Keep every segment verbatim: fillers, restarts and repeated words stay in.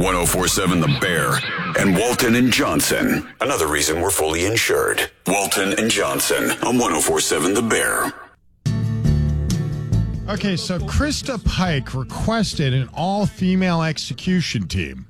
one oh four point seven The Bear, and Walton and Johnson. Another reason we're fully insured. Walton and Johnson on one oh four point seven The Bear. Okay, so Krista Pike requested an all-female execution team.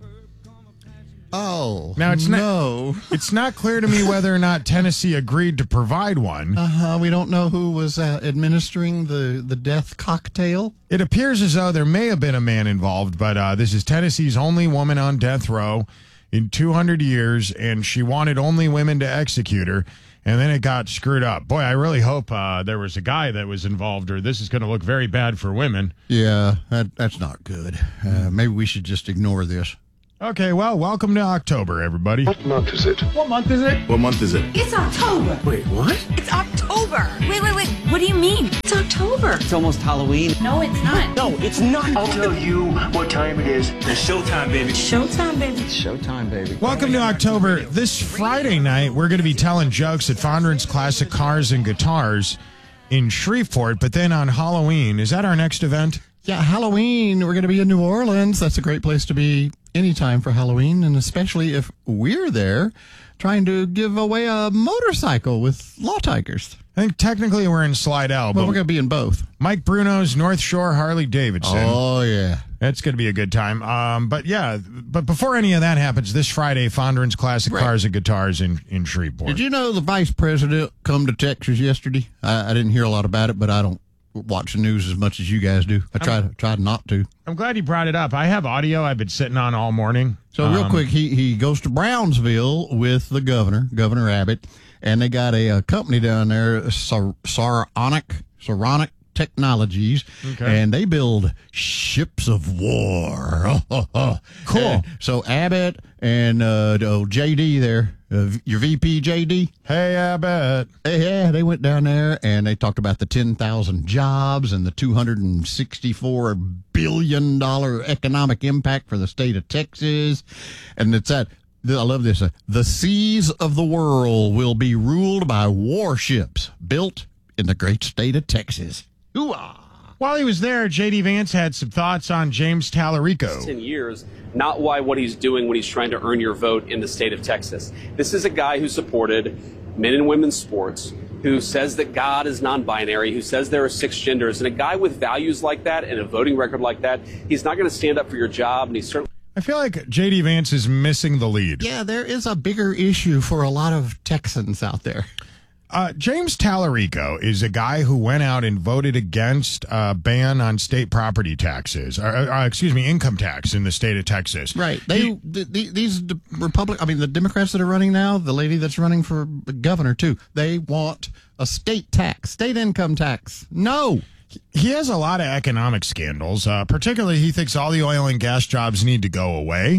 Oh, now it's no. not. It's not clear to me whether or not Tennessee agreed to provide one. Uh-huh. We don't know who was uh, administering the, the death cocktail. It appears as though there may have been a man involved, but uh, this is Tennessee's only woman on death row in two hundred years, and she wanted only women to execute her, and then it got screwed up. Boy, I really hope uh, there was a guy that was involved, or this is going to look very bad for women. Yeah, that, that's not good. Uh, maybe we should just ignore this. Okay, well, welcome to October, everybody. What month is it? What month is it? What month is it? It's October. Wait, what? It's October. Wait, wait, wait. What do you mean? It's October. It's almost Halloween. No, it's not. No, it's not. I'll tell you what time it is. It's showtime, baby. Showtime, baby. It's showtime, baby. Welcome to October. This Friday night, we're going to be telling jokes at Fondren's Classic Cars and Guitars in Shreveport, but then on Halloween, is that our next event? Yeah, Halloween, we're going to be in New Orleans. That's a great place to be anytime for Halloween, and especially if we're there trying to give away a motorcycle with Law Tigers. I think technically we're in Slidell, Well, but we're going to be in both. Mike Bruno's North Shore Harley Davidson. Oh, yeah. That's going to be a good time. Um, but yeah, but before any of that happens, this Friday, Fondren's Classic Right. Cars and Guitars in, in Shreveport. Did you know the vice president come to Texas yesterday? I, I didn't hear a lot about it, but I don't watch the news as much as you guys do. I tried, tried not to. I'm glad you brought it up. I have audio I've been sitting on all morning. So real Um, quick, he, he goes to Brownsville with the governor, Governor Abbott, and they got a, a company down there, Sar- Saronic, Saronic Technologies, Okay. and they build ships of war. Cool. And so Abbott and uh, oh, J D there, uh, your V P J D, Hey, Abbott. yeah, they went down there and they talked about the ten thousand jobs and the two hundred sixty-four billion dollars economic impact for the state of Texas. And it's that, I love this, uh, the seas of the world will be ruled by warships built in the great state of Texas. Ooh-ah. While he was there, J D. Vance had some thoughts on James Tallarico. ten years, not why what he's doing when he's trying to earn your vote in the state of Texas. This is a guy who supported men and women's sports, who says that God is non-binary, who says there are six genders, and a guy with values like that and a voting record like that, he's not going to stand up for your job, and he's certainly... I feel like J D. Vance is missing the lead. Yeah, there is a bigger issue for a lot of Texans out there. Uh, James Tallarico is a guy who went out and voted against a ban on state property taxes, or, uh, excuse me, income tax in the state of Texas. Right. They He- th- th- these d- Republic. I mean, the Democrats that are running now, the lady that's running for governor too. They want a state tax, state income tax. No. He has a lot of economic scandals. Uh, particularly, he thinks all the oil and gas jobs need to go away.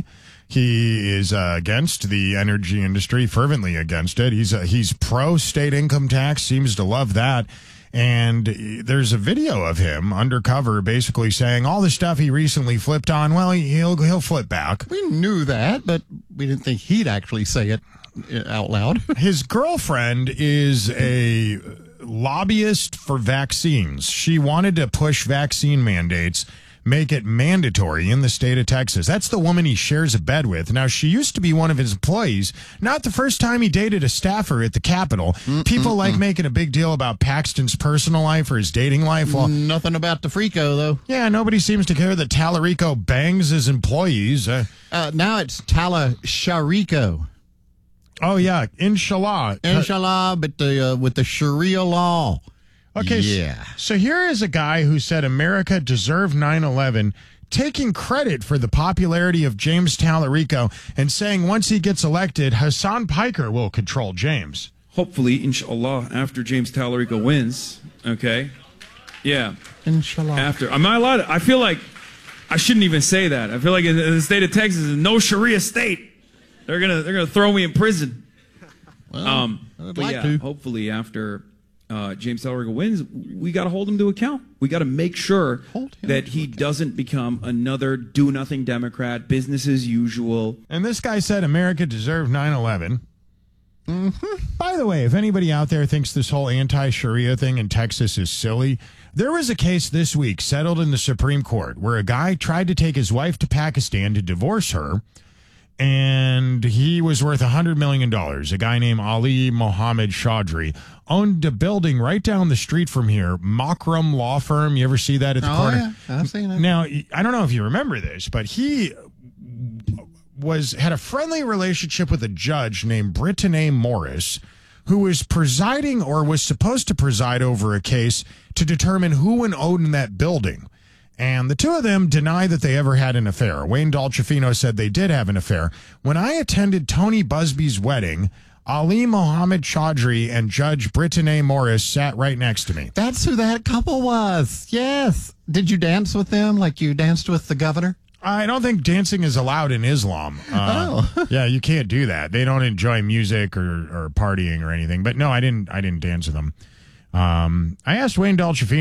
He is uh, against the energy industry, fervently against it. He's uh, he's pro state income tax, seems to love that. And there's a video of him undercover, basically saying all the stuff he recently flipped on. Well, he'll he'll flip back. We knew that, but we didn't think he'd actually say it out loud. His girlfriend is a lobbyist for vaccines. She wanted to push vaccine mandates, make it mandatory in the state of Texas. That's the woman he shares a bed with. Now, she used to be one of his employees. Not the first time he dated a staffer at the Capitol. Mm-mm-mm. People like making a big deal about Paxton's personal life or his dating life. Well, nothing about the Frico, though. Yeah, nobody seems to care that Tallarico bangs his employees. Uh, uh, now it's Talasharico. Oh, yeah, inshallah. Inshallah, but the, uh, with the Sharia law. Okay, yeah. So, so here is a guy who said America deserved nine eleven, taking credit for the popularity of James Tallarico and saying once he gets elected, Hassan Piker will control James. Hopefully, inshallah, after James Tallarico wins, okay? Yeah. Inshallah. After. Am I allowed to, I feel like I shouldn't even say that. I feel like in the state of Texas is no Sharia state. They're gonna they're gonna throw me in prison. Well, um, I'd but like yeah, to. hopefully after uh, James Tallarico wins, we got to hold him to account. We got to make sure that he doesn't become another do-nothing Democrat, business as usual. And this guy said America deserved nine eleven. Mm-hmm. By the way, if anybody out there thinks this whole anti-Sharia thing in Texas is silly, there was a case this week settled in the Supreme Court where a guy tried to take his wife to Pakistan to divorce her, and he was worth one hundred million dollars. A guy named Ali Mohammed Chaudhry owned a building right down the street from here, Makram Law Firm. You ever see that at the Oh, corner? yeah, I've seen it. Now, I don't know if you remember this, but he was had a friendly relationship with a judge named Brittany Morris, who was presiding or was supposed to preside over a case to determine who owned that building. And the two of them deny that they ever had an affair. Wayne Dolcefino said they did have an affair. When I attended Tony Busby's wedding, Ali Mohammed Chaudhry and Judge Brittany Morris sat right next to me. That's who that couple was. Yes. Did you dance with them like you danced with the governor? I don't think dancing is allowed in Islam. Uh, Oh. yeah, you can't do that. They don't enjoy music or, or partying or anything. But no, I didn't. I didn't dance with them. Um, I asked Wayne Dolcefino